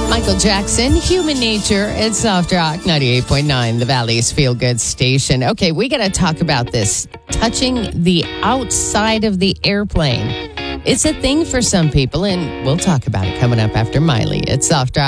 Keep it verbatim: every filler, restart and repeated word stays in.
Michael Jackson, Human Nature, it's Soft Rock ninety-eight point nine, the Valley's Feel Good station. Okay, we got to talk about this, touching the outside of the airplane. It's a thing for some people, and we'll talk about it coming up after Miley. It's Soft Rock.